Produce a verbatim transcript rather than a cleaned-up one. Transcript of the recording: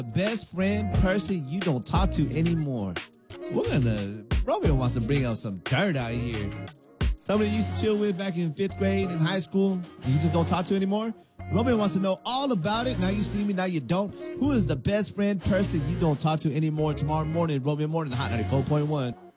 Best friend person you don't talk to anymore. We're gonna, Romeo wants to bring out some dirt out here. Somebody you used to chill with back in fifth grade in high school, and you just don't talk to anymore? Romeo wants to know all about it. Now you see me, now you don't. Who is the best friend person you don't talk to anymore? Tomorrow morning, Romeo Morning, Hot ninety-four point one.